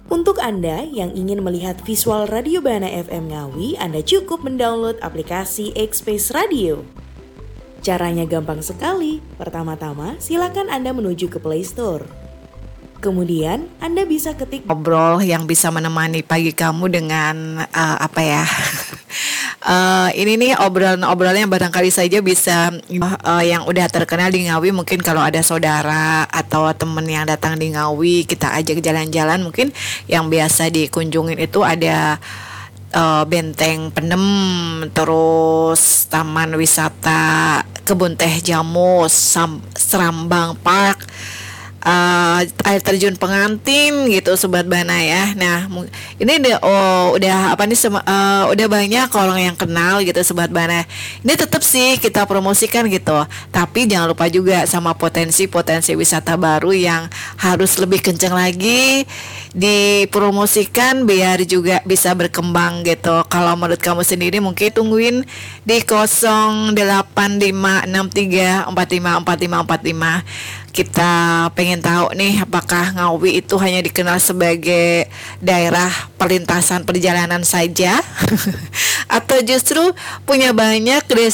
Untuk Anda yang ingin melihat visual Radio Bahana FM Ngawi, Anda cukup mendownload aplikasi X-Space Radio. Caranya gampang sekali. Pertama-tama, silakan Anda menuju ke Play Store. Kemudian, Anda bisa ketik ngobrol yang bisa menemani pagi kamu dengan ini nih obrolan yang barangkali saja bisa yang udah terkenal di Ngawi. Mungkin kalau ada saudara atau temen yang datang di Ngawi, kita ajak jalan-jalan. Mungkin yang biasa dikunjungin itu ada Benteng Penem, terus Taman Wisata Kebun Teh Jamus, Serambang Park, air terjun Pengantin gitu Sobat Bana ya. Nah, ini udah banyak orang yang kenal gitu Sobat Bana. Ini tetap sih kita promosikan gitu. Tapi jangan lupa juga sama potensi-potensi wisata baru yang harus lebih kencang lagi dipromosikan biar juga bisa berkembang gitu. Kalau menurut kamu sendiri mungkin tungguin di 088563454545. Kita pengen tahu nih apakah Ngawi itu hanya dikenal sebagai daerah perlintasan perjalanan saja atau justru punya banyak